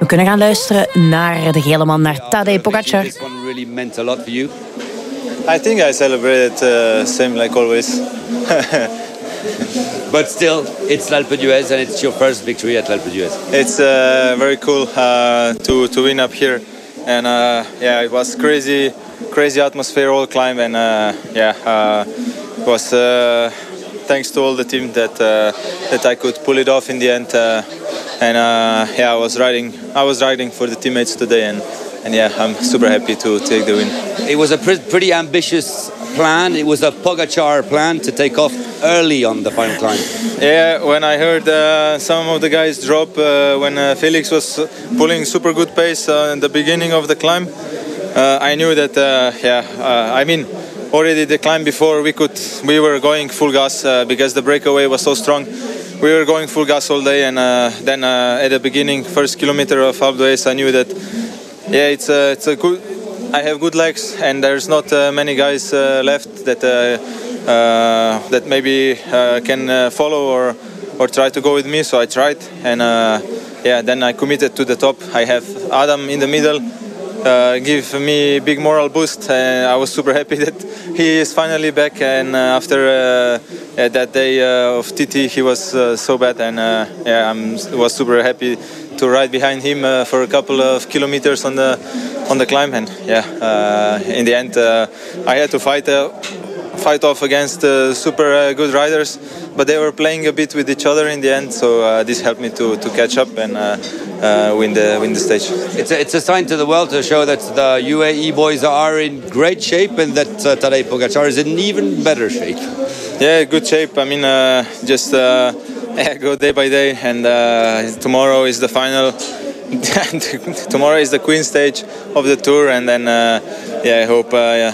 We kunnen gaan luisteren naar de gele man, naar Tadej Pogačar. This one really meant a lot for you. I think I celebrated same like always. But still, it's l'Alpe d'Huez and it's your first victory at l'Alpe d'Huez. It's very cool to win up here, and it was crazy atmosphere all climb, and it was thanks to all the team that I could pull it off in the end, I was riding for the teammates today, and I'm super happy to take the win. It was a pretty ambitious plan. It was a Pogačar plan to take off early on the final climb. Yeah, when I heard some of the guys drop when Felix was pulling super good pace in the beginning of the climb, I knew that already the climb before we were going full gas because the breakaway was so strong. We were going full gas all day, and then at the beginning, first kilometer of Alpe d'Huez, I knew that it's a good. I have good legs, and there's not many guys left that maybe can follow or try to go with me. So I tried, and then I committed to the top. I have Adam in the middle, give me a big moral boost. I was super happy that he is finally back, and after that day of TT, he was so bad, and I was super happy to ride behind him for a couple of kilometers on the climb, and in the end I had to fight off against super good riders, but they were playing a bit with each other in the end, so this helped me to catch up and win the stage. It's a sign to the world to show that the UAE boys are in great shape and that Tadej Pogačar is in even better shape. Yeah, good shape. I mean, just go day by day, and tomorrow is the final. Tomorrow is the Queen stage of the tour, and then I hope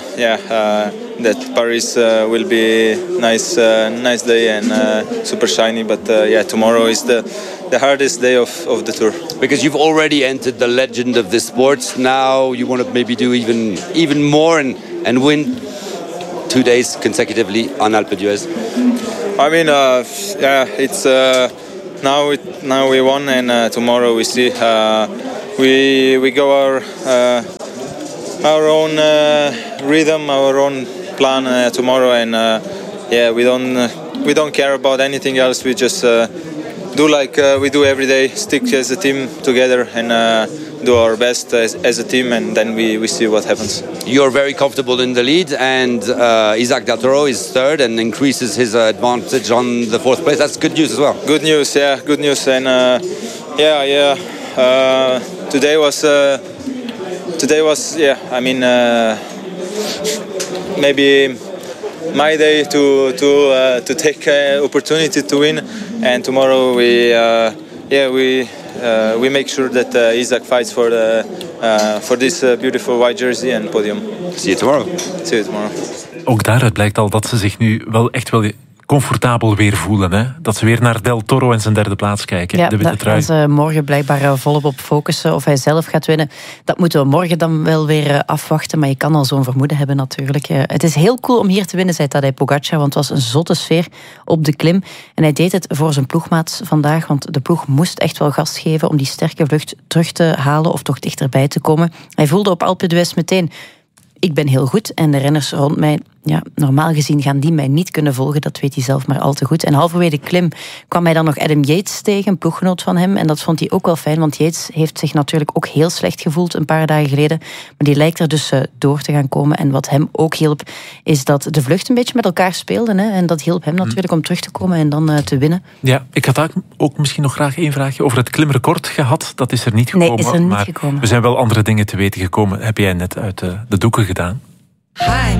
that Paris will be nice day and super shiny. But tomorrow is the hardest day of the tour. Because you've already entered the legend of this sport. Now you want to maybe do even more and win 2 days consecutively on Alpe d'Huez. I mean, it's now we won, and tomorrow we see we go our own rhythm, our own plan tomorrow, and we don't care about anything else. We just do like we do every day, stick as a team together, and do our best as a team, and then we see what happens. You're very comfortable in the lead, and Isaac Del Toro is third and increases his advantage on the fourth place. That's good news as well. Good news, and today was I mean, maybe my day to take opportunity to win, and tomorrow we make sure that Isaac fights for this beautiful white jersey and podium. See you tomorrow. See you tomorrow. Ook daaruit blijkt al dat ze zich nu wel echt wel comfortabel weer voelen. Hè? Dat ze weer naar Del Toro en zijn derde plaats kijken. Ja, de witte trui. Daar gaan ze morgen blijkbaar volop op focussen. Of hij zelf gaat winnen, dat moeten we morgen dan wel weer afwachten. Maar je kan al zo'n vermoeden hebben natuurlijk. Het is heel cool om hier te winnen, zei Tadej Pogačar. Want het was een zotte sfeer op de klim. En hij deed het voor zijn ploegmaats vandaag. Want de ploeg moest echt wel gas geven om die sterke vlucht terug te halen. Of toch dichterbij te komen. Hij voelde op Alpe d'Huez meteen: ik ben heel goed en de renners rond mij, normaal gezien gaan die mij niet kunnen volgen. Dat weet hij zelf maar al te goed. En halverwege de klim kwam hij dan nog Adam Yates tegen, een ploeggenoot van hem. En dat vond hij ook wel fijn, want Yates heeft zich natuurlijk ook heel slecht gevoeld een paar dagen geleden. Maar die lijkt er dus door te gaan komen. En wat hem ook hielp, is dat de vlucht een beetje met elkaar speelden. Hè? En dat hielp hem natuurlijk om terug te komen en dan te winnen. Ja, ik had ook misschien nog graag één vraagje over het klimrecord gehad. Dat is er niet gekomen. Nee, is er niet gekomen. Er zijn wel andere dingen te weten gekomen. Heb jij net uit de doeken gedaan? Hi,